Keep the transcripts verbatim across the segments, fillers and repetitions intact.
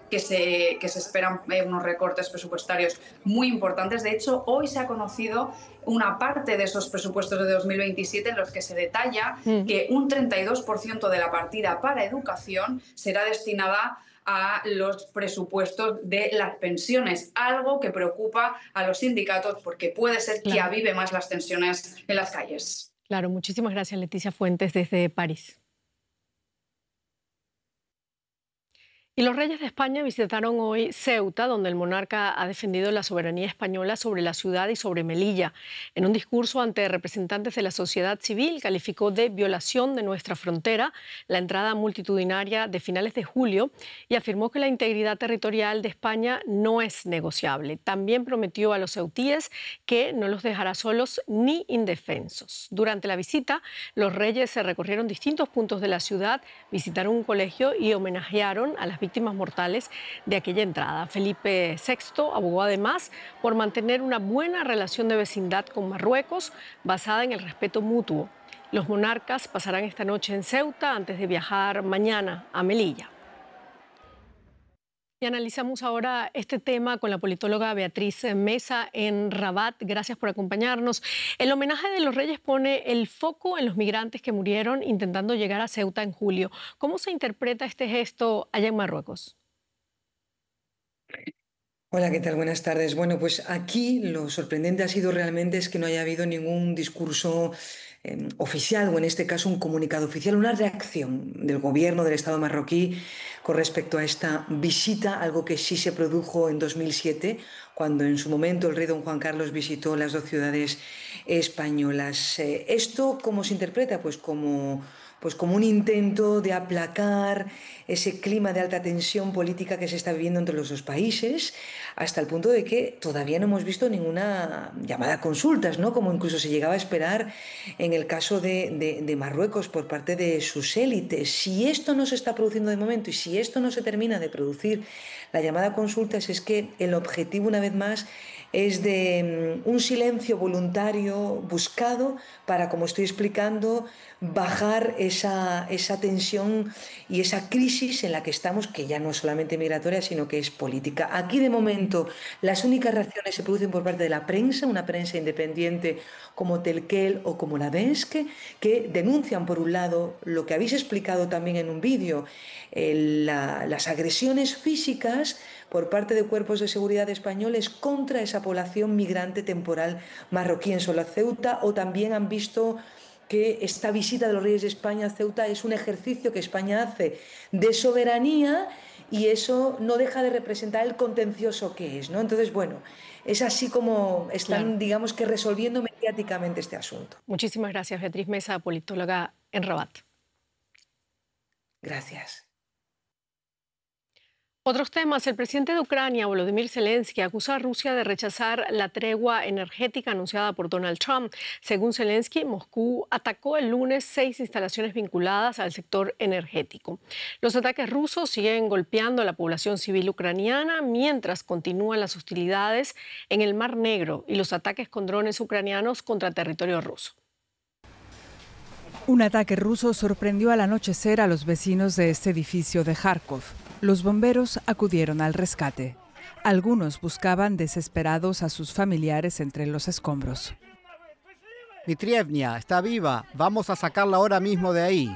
que se, que se esperan eh, unos recortes presupuestarios muy importantes. De hecho, hoy se ha conocido una parte de esos presupuestos de dos mil veintisiete en los que se detalla Mm. que un treinta y dos por ciento de la partida para educación será destinada a los presupuestos de las pensiones, algo que preocupa a los sindicatos porque puede ser que Claro, avive más las tensiones en las calles. claro. Muchísimas gracias, Leticia Fuentes, desde París. Y los reyes de España visitaron hoy Ceuta, donde el monarca ha defendido la soberanía española sobre la ciudad y sobre Melilla. En un discurso ante representantes de la sociedad civil, calificó de violación de nuestra frontera la entrada multitudinaria de finales de julio y afirmó que la integridad territorial de España no es negociable. También prometió a los ceutíes que no los dejará solos ni indefensos. Durante la visita, los reyes se recorrieron distintos puntos de la ciudad, visitaron un colegio y homenajearon a las víctimas mortales de aquella entrada. Felipe sexto abogó además por mantener una buena relación de vecindad con Marruecos basada en el respeto mutuo. Los monarcas pasarán esta noche en Ceuta antes de viajar mañana a Melilla. Y analizamos ahora este tema con la politóloga Beatriz Mesa en Rabat. Gracias por acompañarnos. El homenaje de los Reyes pone el foco en los migrantes que murieron intentando llegar a Ceuta en julio. ¿Cómo se interpreta este gesto allá en Marruecos? Hola, ¿qué tal? Buenas tardes. Bueno, pues aquí lo sorprendente ha sido realmente es que no haya habido ningún discurso eh, oficial, o en este caso un comunicado oficial, una reacción del gobierno del Estado marroquí con respecto a esta visita, algo que sí se produjo en dos mil siete, cuando en su momento el rey don Juan Carlos visitó las dos ciudades españolas. Eh, ¿Esto cómo se interpreta? Pues como pues como un intento de aplacar ese clima de alta tensión política que se está viviendo entre los dos países, hasta el punto de que todavía no hemos visto ninguna llamada a consultas, ¿no? Como incluso se llegaba a esperar en el caso de, de, de Marruecos por parte de sus élites. Si esto no se está produciendo de momento y si esto no se termina de producir la llamada a consultas, es que el objetivo, una vez más, es de um, un silencio voluntario buscado para, como estoy explicando, bajar esa, esa tensión y esa crisis en la que estamos, que ya no es solamente migratoria, sino que es política. Aquí, de momento, las únicas reacciones se producen por parte de la prensa, una prensa independiente como Telquel o como la Denske, que denuncian, por un lado, lo que habéis explicado también en un vídeo, eh, la, las agresiones físicas por parte de cuerpos de seguridad españoles contra esa población migrante temporal marroquí en Sola Ceuta, o también han visto que esta visita de los Reyes de España a Ceuta es un ejercicio que España hace de soberanía y eso no deja de representar el contencioso que es, ¿no? Entonces, bueno, es así como están, Claro. digamos que resolviendo mediáticamente este asunto. Muchísimas gracias, Beatriz Mesa, politóloga en Rabat. Gracias. Otros temas. El presidente de Ucrania, Volodymyr Zelensky, acusa a Rusia de rechazar la tregua energética anunciada por Donald Trump. Según Zelensky, Moscú atacó el lunes seis instalaciones vinculadas al sector energético. Los ataques rusos siguen golpeando a la población civil ucraniana mientras continúan las hostilidades en el Mar Negro y los ataques con drones ucranianos contra territorio ruso. Un ataque ruso sorprendió al anochecer a los vecinos de este edificio de Kharkov. Los bomberos acudieron al rescate. Algunos buscaban desesperados a sus familiares entre los escombros. Mitrievnia, está viva. Vamos a sacarla ahora mismo de ahí.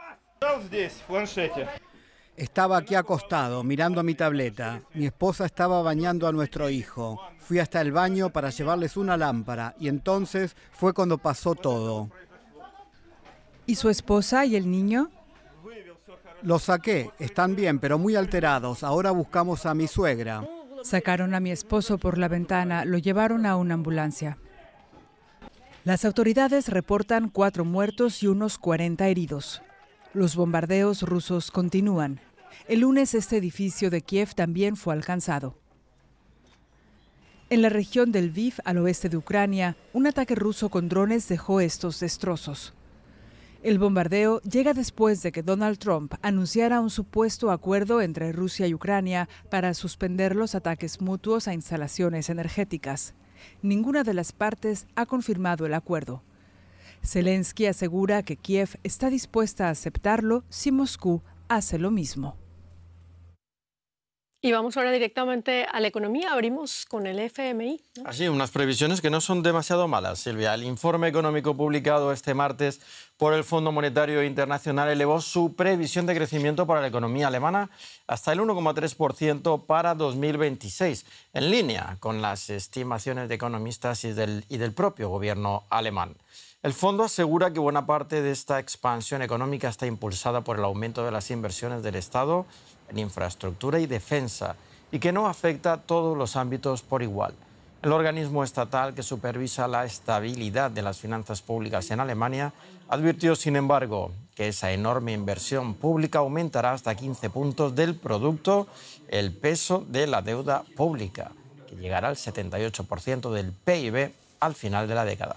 Estaba aquí acostado, mirando mi tableta. Mi esposa estaba bañando a nuestro hijo. Fui hasta el baño para llevarles una lámpara y entonces fue cuando pasó todo. ¿Y su esposa y el niño? Los saqué, están bien, pero muy alterados. Ahora buscamos a mi suegra. Sacaron a mi esposo por la ventana, lo llevaron a una ambulancia. Las autoridades reportan cuatro muertos y unos cuarenta heridos. Los bombardeos rusos continúan. El lunes este edificio de Kiev también fue alcanzado. En la región del Lviv, al oeste de Ucrania, un ataque ruso con drones dejó estos destrozos. El bombardeo llega después de que Donald Trump anunciara un supuesto acuerdo entre Rusia y Ucrania para suspender los ataques mutuos a instalaciones energéticas. Ninguna de las partes ha confirmado el acuerdo. Zelensky asegura que Kiev está dispuesta a aceptarlo si Moscú hace lo mismo. Y vamos ahora directamente a la economía. Abrimos con el F M I, ¿no? Así, unas previsiones que no son demasiado malas, Silvia. El informe económico publicado este martes por el Fondo Monetario Internacional elevó su previsión de crecimiento para la economía alemana hasta el uno coma tres por ciento para dos mil veintiséis, en línea con las estimaciones de economistas y del, y del propio gobierno alemán. El fondo asegura que buena parte de esta expansión económica está impulsada por el aumento de las inversiones del Estado en infraestructura y defensa y que no afecta a todos los ámbitos por igual. El organismo estatal que supervisa la estabilidad de las finanzas públicas en Alemania advirtió, sin embargo, que esa enorme inversión pública aumentará hasta quince puntos del producto el peso de la deuda pública, que llegará al setenta y ocho por ciento del P I B al final de la década.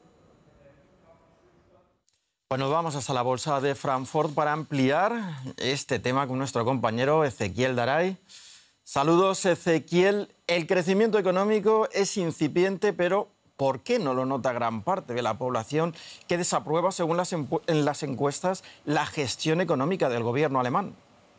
Bueno, vamos hasta la bolsa de Frankfurt para ampliar este tema con nuestro compañero Ezequiel Daray. Saludos, Ezequiel. El crecimiento económico es incipiente, pero ¿por qué no lo nota gran parte de la población que desaprueba, según las, en las encuestas, la gestión económica del gobierno alemán?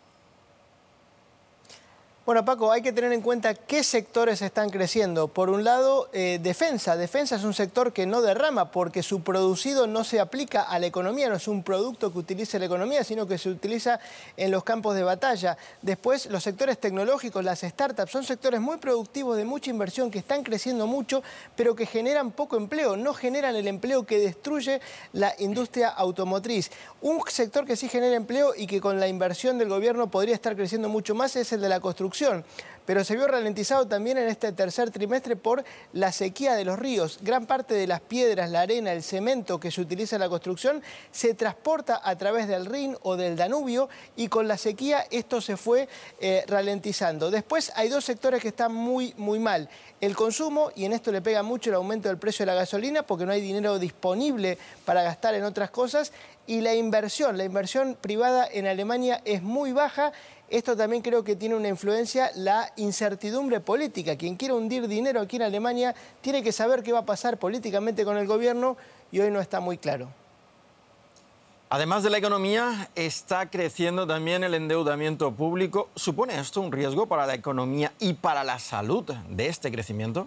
Bueno, Paco, hay que tener en cuenta qué sectores están creciendo. Por un lado, eh, defensa. Defensa es un sector que no derrama porque su producido no se aplica a la economía, no es un producto que utilice la economía, sino que se utiliza en los campos de batalla. Después, los sectores tecnológicos, las startups, son sectores muy productivos de mucha inversión que están creciendo mucho, pero que generan poco empleo, no generan el empleo que destruye la industria automotriz. Un sector que sí genera empleo y que con la inversión del gobierno podría estar creciendo mucho más es el de la construcción. Pero se vio ralentizado también en este tercer trimestre por la sequía de los ríos. Gran parte de las piedras, la arena, el cemento que se utiliza en la construcción se transporta a través del Rin o del Danubio y con la sequía esto se fue eh, ralentizando. Después hay dos sectores que están muy, muy mal. El consumo, y en esto le pega mucho el aumento del precio de la gasolina porque no hay dinero disponible para gastar en otras cosas. Y la inversión, la inversión privada en Alemania es muy baja. Esto también creo que tiene una influencia la incertidumbre política. Quien quiera hundir dinero aquí en Alemania tiene que saber qué va a pasar políticamente con el gobierno y hoy no está muy claro. Además de la economía, está creciendo también el endeudamiento público. ¿Supone esto un riesgo para la economía y para la salud de este crecimiento?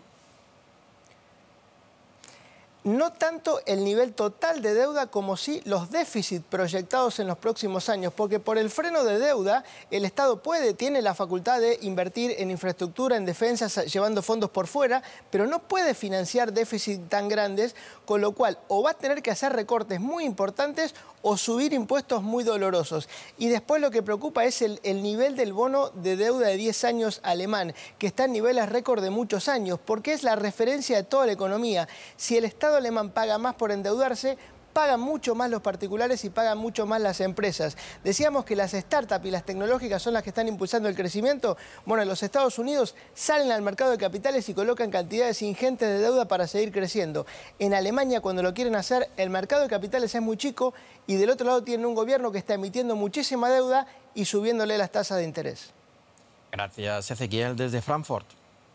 No tanto el nivel total de deuda como sí los déficits proyectados en los próximos años, porque por el freno de deuda el Estado puede, tiene la facultad de invertir en infraestructura, en defensa, llevando fondos por fuera, pero no puede financiar déficits tan grandes, con lo cual o va a tener que hacer recortes muy importantes o subir impuestos muy dolorosos. Y después lo que preocupa es el, el nivel del bono de deuda de diez años alemán, que está en niveles récord de muchos años, porque es la referencia de toda la economía. Si el Estado alemán paga más por endeudarse, pagan mucho más los particulares y pagan mucho más las empresas. Decíamos que las startups y las tecnológicas son las que están impulsando el crecimiento. Bueno, en los Estados Unidos salen al mercado de capitales y colocan cantidades ingentes de deuda para seguir creciendo. En Alemania, cuando lo quieren hacer, el mercado de capitales es muy chico y del otro lado tienen un gobierno que está emitiendo muchísima deuda y subiéndole las tasas de interés. Gracias, Ezequiel, desde Frankfurt.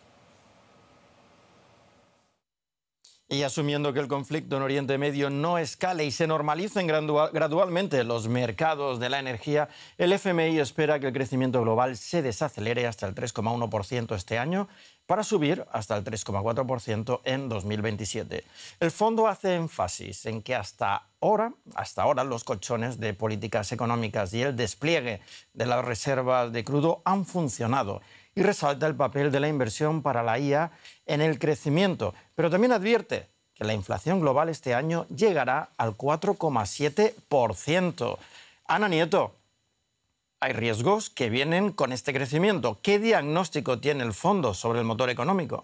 Y asumiendo que el conflicto en Oriente Medio no escale y se normalicen gradualmente los mercados de la energía, el F M I espera que el crecimiento global se desacelere hasta el tres coma uno por ciento este año para subir hasta el tres coma cuatro por ciento en dos mil veintisiete. El fondo hace énfasis en que hasta ahora, hasta ahora los colchones de políticas económicas y el despliegue de las reservas de crudo han funcionado y resalta el papel de la inversión para la I A en el crecimiento, pero también advierte que la inflación global este año llegará al cuatro coma siete por ciento. Ana Nieto, hay riesgos que vienen con este crecimiento. ¿Qué diagnóstico tiene el fondo sobre el motor económico?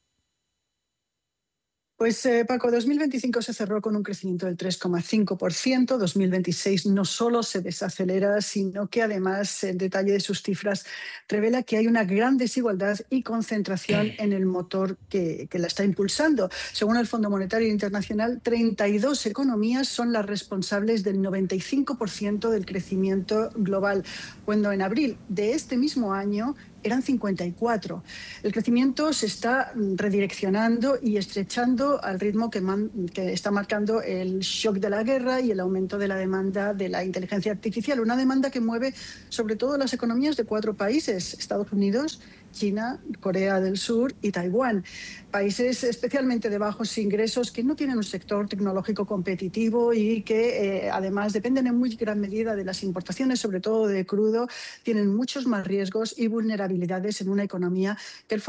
Pues eh, Paco, dos mil veinticinco se cerró con un crecimiento del tres coma cinco por ciento. dos mil veintiséis no solo se desacelera, sino que además el detalle de sus cifras revela que hay una gran desigualdad y concentración en el motor que, que la está impulsando. Según el Fondo Monetario Internacional, treinta y dos economías son las responsables del noventa y cinco por ciento del crecimiento global, cuando en abril de este mismo año eran cincuenta y cuatro. El crecimiento se está redireccionando y estrechando al ritmo que, man, que está marcando el shock de la guerra y el aumento de la demanda de la inteligencia artificial, una demanda que mueve sobre todo las economías de cuatro países: Estados Unidos, China, Corea del Sur y Taiwán. Países especialmente de bajos ingresos que no tienen un sector tecnológico competitivo y que eh, además dependen en muy gran medida de las importaciones, sobre todo de crudo, tienen muchos más riesgos y vulnerabilidades en una economía que el